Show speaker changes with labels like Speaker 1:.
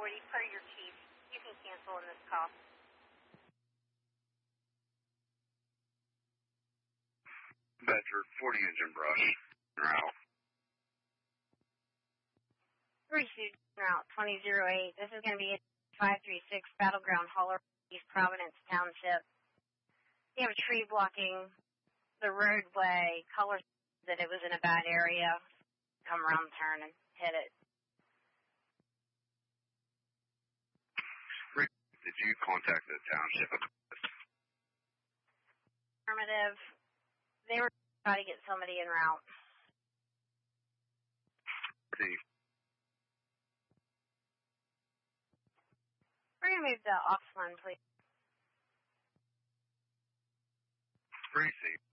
Speaker 1: 40 per your chief. You can cancel in this call.
Speaker 2: Bedford, 40 engine brush. Route.
Speaker 1: 32 Route 2008. This is going to be 536 Battleground Hauler, East Providence Township. You have a tree blocking the roadway. Color that it was in a bad area. Come around the turn and hit it.
Speaker 2: Did you contact the township?
Speaker 1: Affirmative. They were trying to get somebody en route.
Speaker 2: See.
Speaker 1: We're going to move to Oxland, please.
Speaker 2: Precinct.